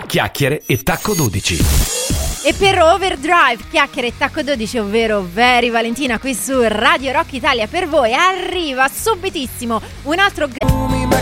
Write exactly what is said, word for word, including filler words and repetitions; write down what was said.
chiacchiere e tacco dodici. E per Overdrive, chiacchiere e tacco dodici, ovvero Very Valentina, qui su Radio Rock Italia, per voi arriva subitissimo un altro